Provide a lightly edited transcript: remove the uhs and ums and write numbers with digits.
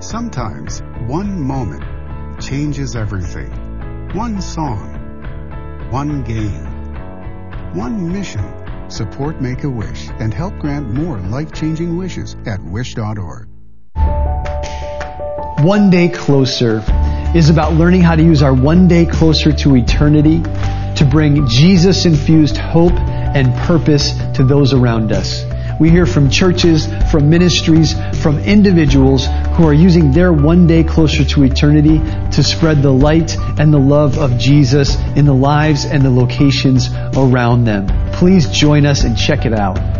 Sometimes one moment changes everything. One song, one game, one mission. Support Make-A-Wish and help grant more life-changing wishes at wish.org. One Day Closer is about learning how to use our one day closer to eternity to bring Jesus-infused hope and purpose to those around us. We hear from churches, from ministries, from individuals who are using their one day closer to eternity to spread the light and the love of Jesus in the lives and the locations around them. Please join us and check it out.